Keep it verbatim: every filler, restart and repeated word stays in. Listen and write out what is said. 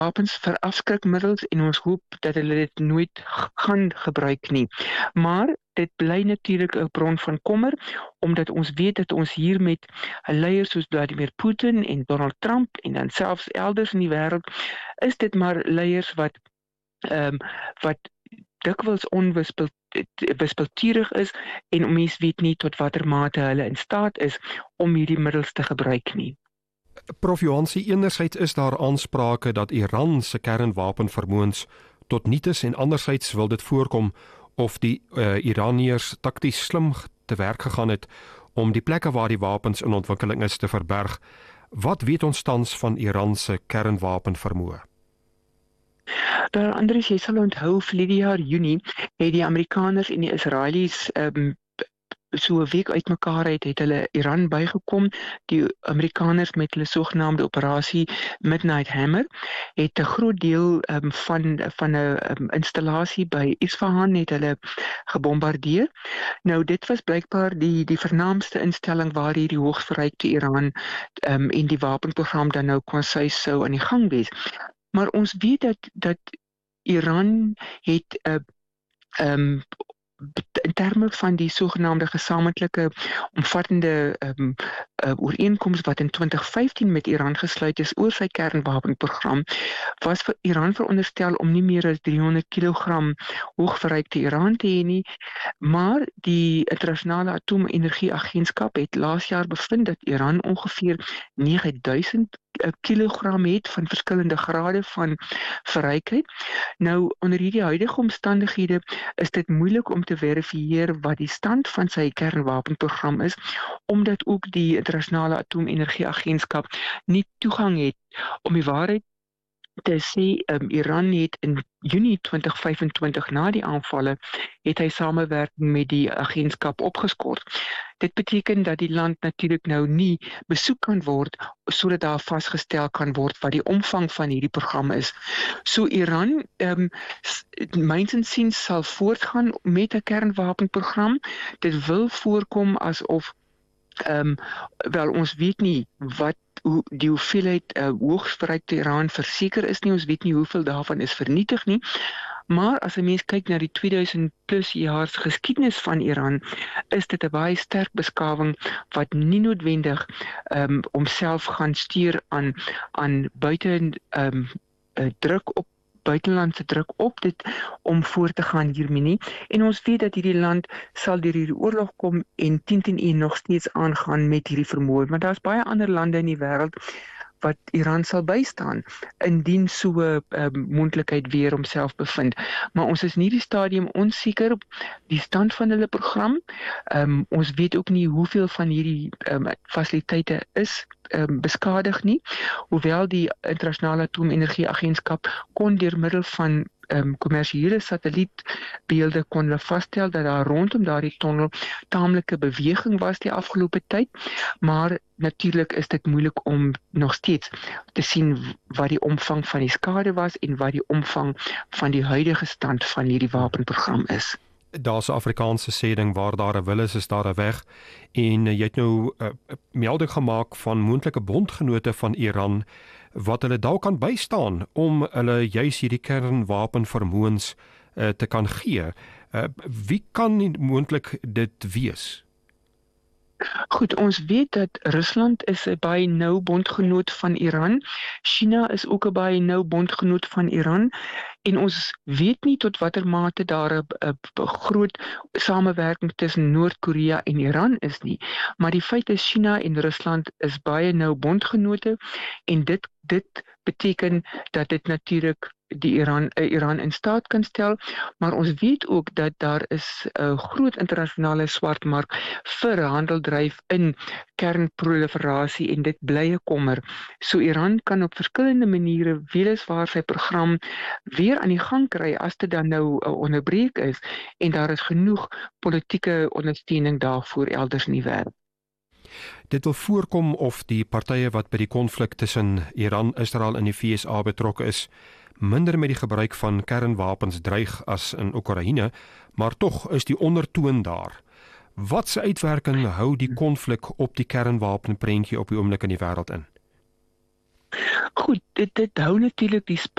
wapens vir afskrikmiddels en ons hoop dat hulle dit nooit gaan gebruik nie. Maar dit bly natuurlik 'n bron van kommer, omdat ons weet dat ons hier met leiers soos Vladimir Putin en Donald Trump en dan selfs elders in die wêreld, is dit maar leiers wat ehm um, wat dikwels onwispelturig is en mens weet nie tot watter mate hulle in staat is om hierdie middels te gebruik nie. Prof Johansie, enerzijds is daar aansprake dat Iran se kernwapenvermoëns tot niet is en anderzijds wil dit voorkom of die uh, Iraniërs takties slim te werk gegaan het om die plekke waar die wapens in ontwikkeling is te verberg. Wat weet ons tans van Iran se kernwapenvermoë? Daar Andries, jy sal onthou verlede jaar Junie het die Amerikaners en die Israelies um, so 'n week uitmekaar uit het hulle Iran bygekom. Die Amerikaners met hulle sogenaamde operasie Midnight Hammer het 'n groot deel um, van van 'n um, installasie by Isfahan het hulle gebombardeer. Nou dit was blykbaar die die vernaamste instelling waar hierdie hoogsverrykte Iran um, en die wapenprogram dan nou kon sy sou aan die gang wees. Maar ons weet dat dat Iran het 'n uh, um, in terme van die sogenaamde gesamentlike omvattende um, uh, ooreenkoms wat in twintig vyftien met Iran gesluit is oor sy kernwapenprogram, was vir Iran veronderstel om nie meer as driehonderd kilogram hoogverrykte Iran te hê nie, maar die internasionale atoomenergieagentskap het laas jaar bevind dat Iran ongeveer nege duisend kilogram het van verskillende grade van verrykheid. Nou, onder hierdie huidige omstandighede is dit moeilik om te verifieer wat die stand van sy kernwapenprogram is, omdat ook die internasionale atoomenergieagentskap nie toegang het om die waarheid te sê. Um, Iran het in Junie twintig vyfentwintig na die aanvalle het hy samewerking met die agentskap opgeskort. Dit beteken dat die land natuurlik nou nie besoek kan word sodat daar vasgestel kan word wat die omvang van hierdie program is. So Iran, um, myns insiens sal voortgaan met 'n kernwapenprogram. Dit wil voorkom asof Um, wel, ons weet nie wat hoe, die hoeveelheid uh, hoogsverrykte Iran verseker is nie, ons weet nie hoeveel daarvan is vernietig nie, maar as 'n mens kyk na die tweeduisend plus jaar geskiedenis van Iran, is dit 'n baie sterk beskawing wat nie noodwendig um, homself gaan stuur aan, aan buiten um, uh, druk op buitelandse druk op dit om voort te gaan hiermee nie. En ons weet dat hierdie land sal deur hierdie oorlog kom en tien teen een nog steeds aangaan met hierdie vermoë. Maar daar's baie ander lande in die wêreld wat Iran sal bystaan indien so 'n um, moontlikheid weer homself bevind. Maar ons is nie die stadium onseker op die stand van hulle program. Um, ons weet ook nie hoeveel van hierdie um, fasiliteite is um, beskadig nie, hoewel die internasionale atoomenergieagentskap kon deur middel van Um, kommersiële satellietbeelde kon hulle vasstel dat daar rondom daardie tonnel taamlike beweging was die afgelope tyd, maar natuurlik is dit moeilik om nog steeds te sien wat die omvang van die skade was en wat die omvang van die huidige stand van hierdie wapenprogram is. Daar's 'n Afrikaanse sêding, waar daar 'n wil is, is daar 'n weg, en jy het nou uh, melding gemaak van moontlike bondgenote van Iran wat hulle dalk kan bystaan om hulle juis hierdie kernwapenvermoëns uh, te kan gee. Uh, wie kan moontlik dit wees? Goed, ons weet dat Rusland is 'n baie nou bondgenoot van Iran. China is ook 'n baie nou bondgenoot van Iran. En ons weet nie tot watter mate daar 'n groot samewerking tussen Noord-Korea en Iran is nie. Maar die feit is China en Rusland is baie nou bondgenote en dit dit beteken dat dit natuurlik die Iran uh, Iran in staat kan stel, maar ons weet ook dat daar is 'n uh, groot internasionale swartmark vir handeldryf in kernproliferasie en dit bly 'n kommer. So Iran kan op verskillende maniere weliswaar sy program weer aan die gang kry as dit dan nou uh, onderbreek is en daar is genoeg politieke ondersteuning daarvoor elders in die wêreld. Dit wil voorkom of die partye wat by die konflik tussen Iran, Israel en die V S A betrokke is, minder met die gebruik van kernwapens dreig as in Oekraïne, maar tog is die ondertoon daar. Wat se uitwerking hou die konflik op die kernwapenprentjie op die oomblik in die wêreld in? Goed, dit dit hou natuurlik die